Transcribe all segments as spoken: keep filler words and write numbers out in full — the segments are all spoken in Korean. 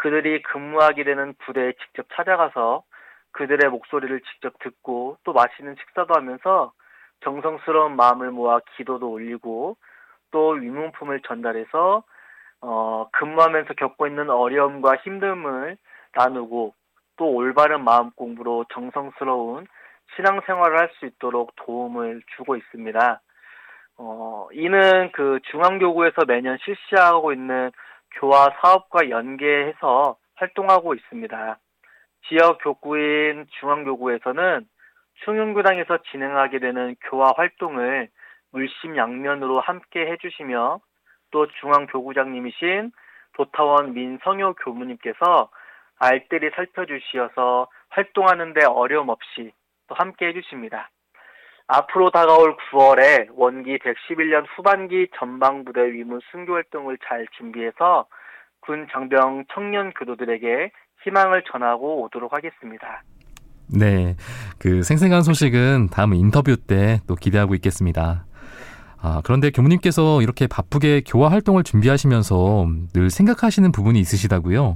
그들이 근무하게 되는 부대에 직접 찾아가서 그들의 목소리를 직접 듣고 또 맛있는 식사도 하면서 정성스러운 마음을 모아 기도도 올리고 또 위문품을 전달해서 어, 근무하면서 겪고 있는 어려움과 힘듦을 나누고 또 올바른 마음 공부로 정성스러운 신앙생활을 할 수 있도록 도움을 주고 있습니다. 어, 이는 그 중앙교구에서 매년 실시하고 있는 교화 사업과 연계해서 활동하고 있습니다. 지역 교구인 중앙교구에서는 충윤교당에서 진행하게 되는 교화 활동을 물심양면으로 함께 해주시며 또 중앙교구장님이신 도타원 민성효 교무님께서 알뜰히 살펴주시어서 활동하는 데 어려움 없이 또 함께 해주십니다. 앞으로 다가올 구월에 원기 백십일 년 후반기 전방부대 위문 순교 활동을 잘 준비해서 군 장병 청년 교도들에게 희망을 전하고 오도록 하겠습니다. 네, 그 생생한 소식은 다음 인터뷰 때 또 기대하고 있겠습니다. 아, 그런데 교무님께서 이렇게 바쁘게 교화 활동을 준비하시면서 늘 생각하시는 부분이 있으시다고요?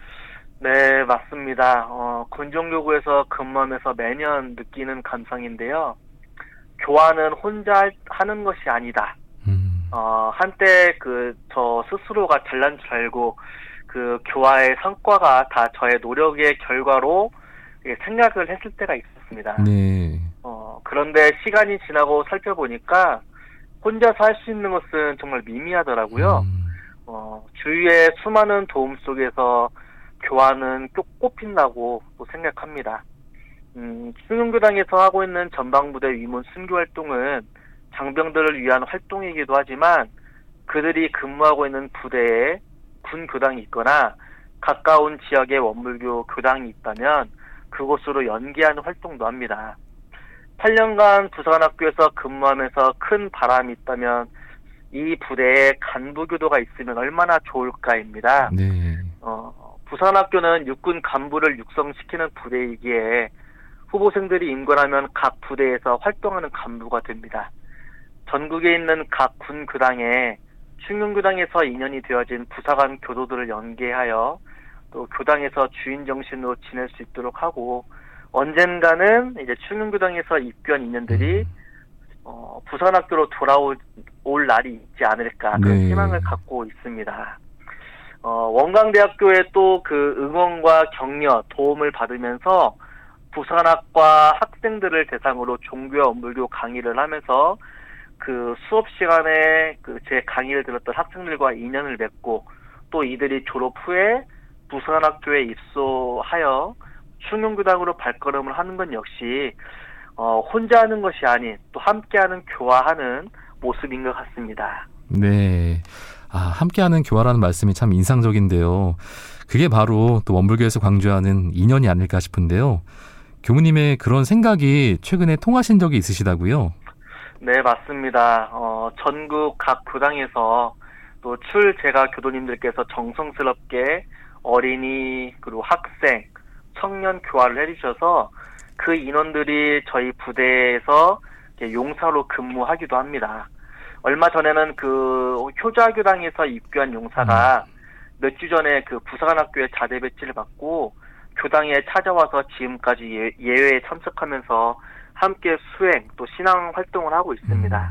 네, 맞습니다. 어, 군종교구에서 근무하면서 매년 느끼는 감성인데요. 교화는 혼자 하는 것이 아니다. 음. 어, 한때 그 저 스스로가 잘난 줄 알고 그 교화의 성과가 다 저의 노력의 결과로 생각을 했을 때가 있었습니다. 네. 어, 그런데 시간이 지나고 살펴보니까 혼자서 할 수 있는 것은 정말 미미하더라고요. 음. 어, 주위의 수많은 도움 속에서 교화는 꼭 꼽힌다고 또 생각합니다. 음, 충윤교당에서 하고 있는 전방부대 위문 순교 활동은 장병들을 위한 활동이기도 하지만 그들이 근무하고 있는 부대에 군 교당이 있거나 가까운 지역에 원불교 교당이 있다면 그곳으로 연계하는 활동도 합니다. 팔 년간 부산학교에서 근무하면서 큰 바람이 있다면 이 부대에 간부교도가 있으면 얼마나 좋을까입니다. 네. 어, 부산학교는 육군 간부를 육성시키는 부대이기에 후보생들이 임관하면 각 부대에서 활동하는 간부가 됩니다. 전국에 있는 각 군 교당에 충윤교당에서 인연이 되어진 부사관 교도들을 연계하여 또 교당에서 주인 정신으로 지낼 수 있도록 하고 언젠가는 이제 충윤교당에서 입교한 인연들이 어, 부산학교로 돌아올 날이 있지 않을까 그런 네. 희망을 갖고 있습니다. 어, 원광대학교의 또 그 응원과 격려, 도움을 받으면서 부산학과 학생들을 대상으로 종교와 원불교 강의를 하면서 그 수업 시간에 그 제 강의를 들었던 학생들과 인연을 맺고 또 이들이 졸업 후에 부산학교에 입소하여 충윤교당으로 발걸음을 하는 건 역시 어, 혼자 하는 것이 아닌 또 함께하는 교화하는 모습인 것 같습니다. 네. 아, 함께하는 교화라는 말씀이 참 인상적인데요. 그게 바로 또 원불교에서 강조하는 인연이 아닐까 싶은데요. 교무님의 그런 생각이 최근에 통하신 적이 있으시다고요? 네, 맞습니다. 어, 전국 각 교당에서 또 출제가 교도님들께서 정성스럽게 어린이 그리고 학생, 청년 교화를 해주셔서 그 인원들이 저희 부대에서 용사로 근무하기도 합니다. 얼마 전에는 그 효자교당에서 입교한 용사가 몇 주 전에 그 부산학교에 자대 배치를 받고 교당에 찾아와서 지금까지 예, 예외에 참석하면서 함께 수행 또 신앙 활동을 하고 있습니다.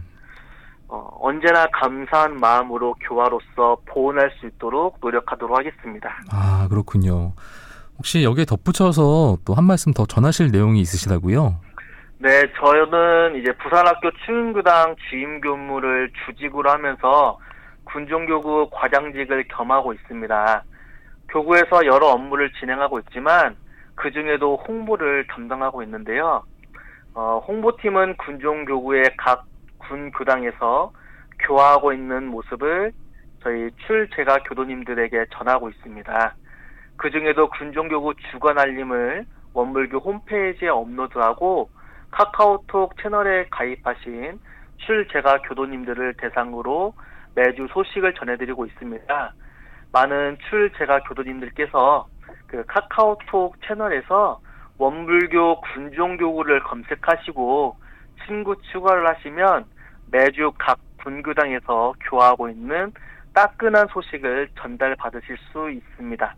어, 언제나 감사한 마음으로 교화로서 보온할 수 있도록 노력하도록 하겠습니다. 아, 그렇군요. 혹시 여기에 덧붙여서 또 한 말씀 더 전하실 내용이 있으시다고요? 네, 저는 이제 부산학교 충윤교당 주임교무를 주직으로 하면서 군종교구 과장직을 겸하고 있습니다. 교구에서 여러 업무를 진행하고 있지만 그 중에도 홍보를 담당하고 있는데요. 어, 홍보팀은 군종교구의 각 군교당에서 교화하고 있는 모습을 저희 출제가 교도님들에게 전하고 있습니다. 그 중에도 군종교구 주간 알림을 원불교 홈페이지에 업로드하고 카카오톡 채널에 가입하신 출제가 교도님들을 대상으로 매주 소식을 전해드리고 있습니다. 많은 출제가 교도님들께서 그 카카오톡 채널에서 원불교 군종교구를 검색하시고 친구 추가를 하시면 매주 각 군교당에서 교화하고 있는 따끈한 소식을 전달받으실 수 있습니다.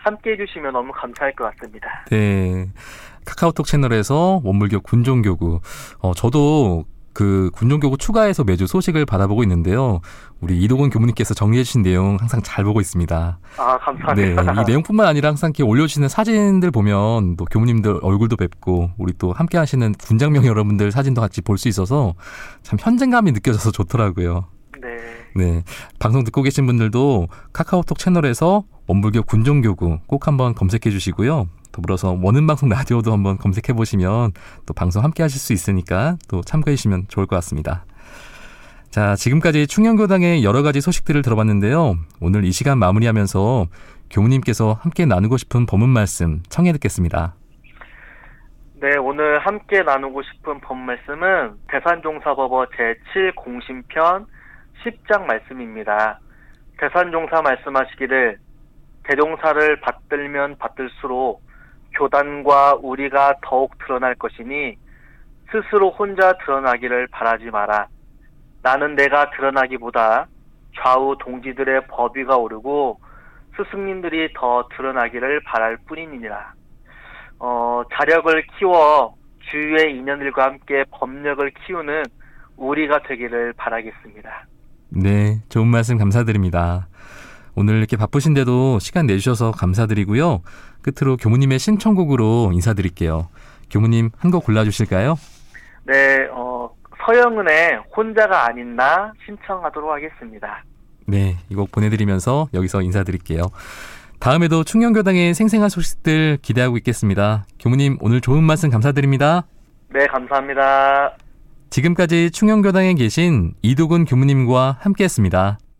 함께 해주시면 너무 감사할 것 같습니다. 네. 카카오톡 채널에서 원불교 군종교구. 어, 저도 그 군종교구 추가해서 매주 소식을 받아보고 있는데요. 우리 이도근 교무님께서 정리해 주신 내용 항상 잘 보고 있습니다. 아, 감사합니다. 네, 이 내용뿐만 아니라 항상 이렇게 올려주시는 사진들 보면 또 교무님들 얼굴도 뵙고 우리 또 함께 하시는 군장명 여러분들 사진도 같이 볼 수 있어서 참 현장감이 느껴져서 좋더라고요. 네. 네, 방송 듣고 계신 분들도 카카오톡 채널에서 원불교 군종교구 꼭 한번 검색해 주시고요. 더불어서 원음방송 라디오도 한번 검색해 보시면 또 방송 함께 하실 수 있으니까 또 참고해 주시면 좋을 것 같습니다. 자, 지금까지 충녕교당의 여러 가지 소식들을 들어봤는데요. 오늘 이 시간 마무리하면서 교무님께서 함께 나누고 싶은 법문 말씀 청해 듣겠습니다. 네, 오늘 함께 나누고 싶은 법문 말씀은 대산종사법어 제칠 공심편 십 장 말씀입니다. 대산종사 말씀하시기를 대종사를 받들면 받들수록 교단과 우리가 더욱 드러날 것이니 스스로 혼자 드러나기를 바라지 마라. 나는 내가 드러나기보다 좌우 동지들의 법위가 오르고 스승님들이 더 드러나기를 바랄 뿐이니라. 어, 자력을 키워 주위의 인연들과 함께 법력을 키우는 우리가 되기를 바라겠습니다. 네, 좋은 말씀 감사드립니다. 오늘 이렇게 바쁘신데도 시간 내주셔서 감사드리고요. 끝으로 교무님의 신청곡으로 인사드릴게요. 교무님 한 곡 골라주실까요? 네, 어, 서영은의 혼자가 아닌 나 신청하도록 하겠습니다. 네, 이 곡 보내드리면서 여기서 인사드릴게요. 다음에도 충녕교당의 생생한 소식들 기대하고 있겠습니다. 교무님 오늘 좋은 말씀 감사드립니다. 네, 감사합니다. 지금까지 충녕교당에 계신 이도근 교무님과 함께했습니다.